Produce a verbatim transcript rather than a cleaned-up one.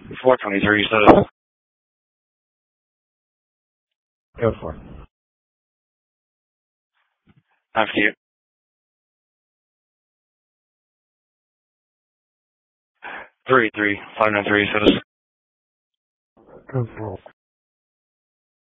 four twenty-three, so Go for it. after you. Three three five nine three, so Go for it.